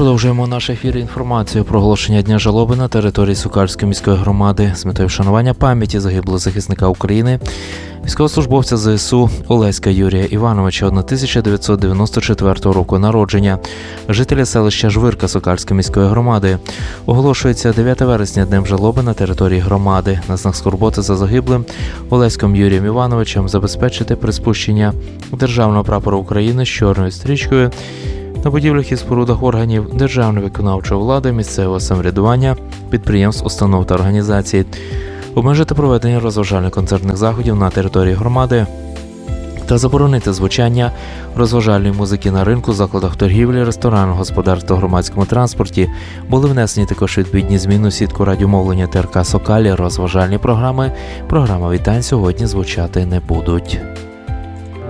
Продовжуємо наш ефір інформацією про оголошення Дня жалоби на території Сокальської міської громади з метою вшанування пам'яті загиблого захисника України, військовослужбовця ЗСУ Олеська Юрія Івановича 1994 року народження, жителя селища Жвирка Сокальської міської громади. Оголошується 9 вересня Днем жалоби на території громади. На знак скорботи за загиблим Олеськом Юрієм Івановичем забезпечити приспущення державного прапора України з чорною стрічкою на будівлях і спорудах органів державної виконавчої влади, місцевого самоврядування, підприємств, установ та організацій, обмежити проведення розважальних концертних заходів на території громади та заборонити звучання розважальної музики на ринку, закладах торгівлі, ресторанах, господарства, громадському транспорті. Були внесені також відповідні зміни у сітку радіомовлення ТРК Сокалі. Розважальні програма вітань сьогодні звучати не будуть.